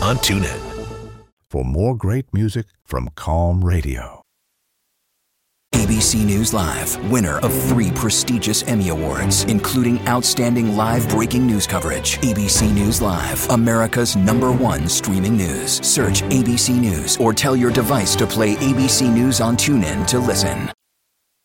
on TuneIn. For more great music from Calm Radio. ABC News Live, winner of 3 prestigious Emmy Awards, including Outstanding Live Breaking News Coverage. ABC News Live, America's #1 streaming news. Search ABC News or tell your device to play ABC News on TuneIn to listen.